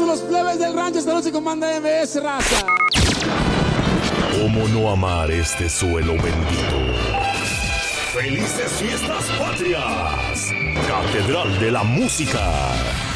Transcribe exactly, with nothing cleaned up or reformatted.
los plebes del rancho. Esta noche comanda M S, raza. ¿Cómo no amar este suelo bendito? ¡Felices fiestas patrias! Catedral de la Música.